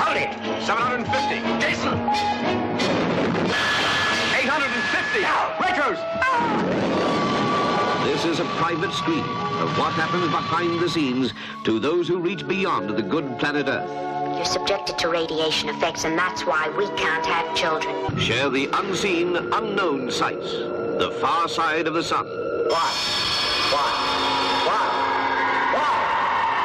Howdy. 750. Jason. 850. Retros. This is a private screening of what happens behind the scenes to those who reach beyond the good planet Earth. You're subjected to radiation effects, and that's why we can't have children. Share the unseen, unknown sights. The far side of the sun. What?